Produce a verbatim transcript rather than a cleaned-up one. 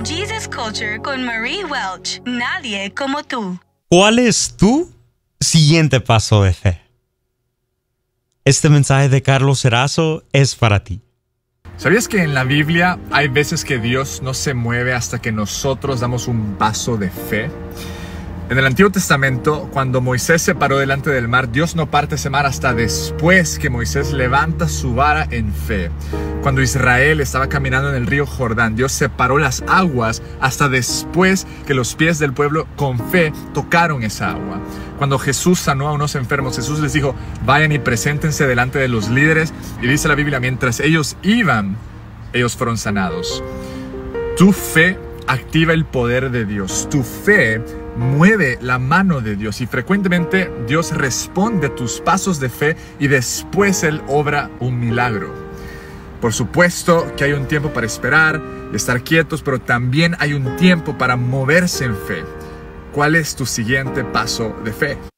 Jesus Culture con Marie Welch. Nadie como tú. ¿Cuál es tu siguiente paso de fe? Este mensaje de Carlos Erazo es para ti. ¿Sabías que en la Biblia hay veces que Dios no se mueve hasta que nosotros damos un paso de fe? En el Antiguo Testamento, cuando Moisés se paró delante del mar, Dios no parte ese mar hasta después que Moisés levanta su vara en fe. Cuando Israel estaba caminando en el río Jordán, Dios separó las aguas hasta después que los pies del pueblo con fe tocaron esa agua. Cuando Jesús sanó a unos enfermos, Jesús les dijo, vayan y preséntense delante de los líderes. Y dice la Biblia, mientras ellos iban, ellos fueron sanados. Tu fe activa el poder de Dios. Tu fe mueve la mano de Dios y frecuentemente Dios responde a tus pasos de fe y después Él obra un milagro. Por supuesto que hay un tiempo para esperar y estar quietos, pero también hay un tiempo para moverse en fe. ¿Cuál es tu siguiente paso de fe?